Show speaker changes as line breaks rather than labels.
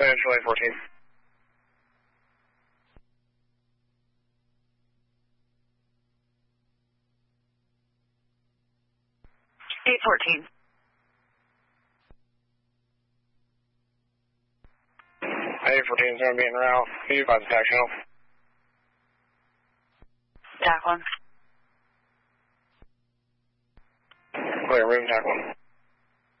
Central 814.
814.
814 is going to be en route. Can you advise the tax channel?
TAC 1.
Clear, room TAC 1.